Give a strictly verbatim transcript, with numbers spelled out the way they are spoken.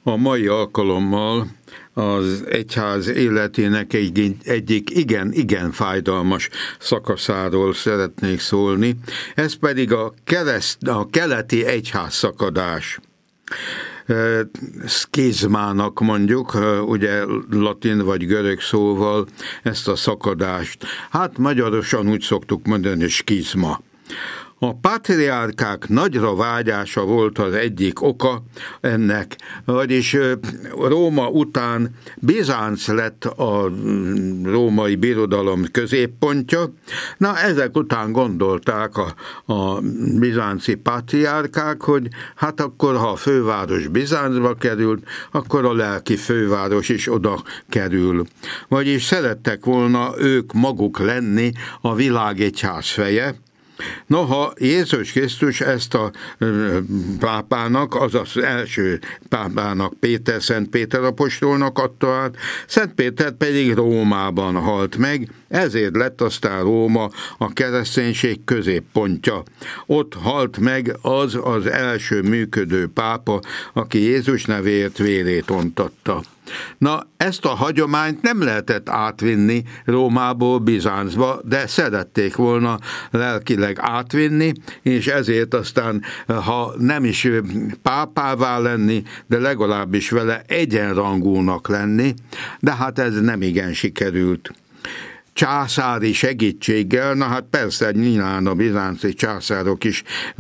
A mai alkalommal az egyház életének egy, egyik igen-igen fájdalmas szakaszáról szeretnék szólni, ez pedig a, kereszt, a keleti egyház szakadás. Szkizmának mondjuk, ugye latin vagy görög szóval ezt a szakadást. Hát magyarosan úgy szoktuk mondani, skizma. A pátriárkák nagyra vágyása volt az egyik oka ennek, vagyis Róma után Bizánc lett a római birodalom középpontja. Na, ezek után gondolták a, a bizánci pátriárkák, hogy hát akkor, ha a főváros Bizáncba került, akkor a lelki főváros is oda kerül. Vagyis szerettek volna ők maguk lenni a világegyház feje. Noha Jézus Krisztus ezt a pápának, azaz első pápának, Péter, Szent Péter apostolnak adta át, Szent Péter pedig Rómában halt meg, ezért lett aztán Róma a kereszténység középpontja. Ott halt meg az az első működő pápa, aki Jézus nevéért vérét ontatta. Na, ezt a hagyományt nem lehetett átvinni Rómából Bizáncba, de szerették volna lelkileg átvinni, és ezért aztán, ha nem is pápává lenni, de legalábbis vele egyenrangúnak lenni, de hát ez nem igen sikerült. Császári segítséggel, na hát persze nyilván a bizánci császárok is